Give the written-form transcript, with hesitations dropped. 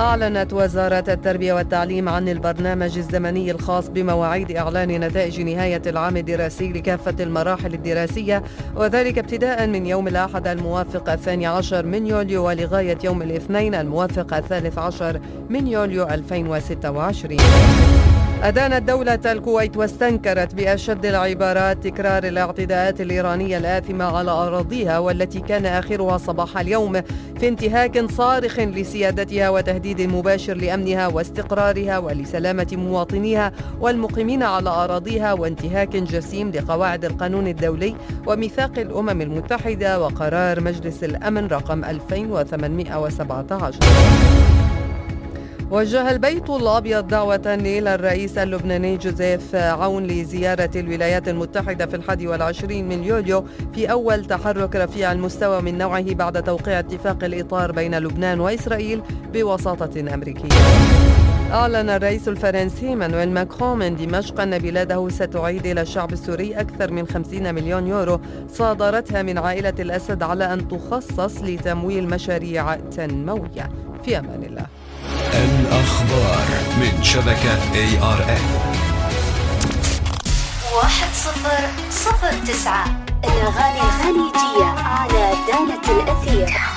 أعلنت وزارة التربية والتعليم عن البرنامج الزمني الخاص بمواعيد إعلان نتائج نهاية العام الدراسي لكافة المراحل الدراسية، وذلك ابتداء من يوم الأحد الموافق 12 من يوليو ولغاية يوم الاثنين الموافق 13 من يوليو 2026. أدانت دولة الكويت واستنكرت بأشد العبارات تكرار الاعتداءات الإيرانية الآثمة على أراضيها، والتي كان آخرها صباح اليوم في انتهاك صارخ لسيادتها وتهديد مباشر لأمنها واستقرارها ولسلامة مواطنيها والمقيمين على أراضيها، وانتهاك جسيم لقواعد القانون الدولي وميثاق الأمم المتحدة وقرار مجلس الأمن رقم 2817. وجه البيت الأبيض دعوة إلى الرئيس اللبناني جوزيف عون لزيارة الولايات المتحدة في 21 من يوليو في أول تحرك رفيع المستوى من نوعه بعد توقيع اتفاق الإطار بين لبنان وإسرائيل بوساطة أمريكية. أعلن الرئيس الفرنسي مانويل ماكرون من دمشق أن بلاده ستعيد إلى الشعب السوري أكثر من 50 مليون يورو صادرتها من عائلة الأسد على أن تخصص لتمويل مشاريع تنموية. في أمان الله. الأخبار من شبكة ARN 1009 الأغاني الخليجية على دانة الأثير.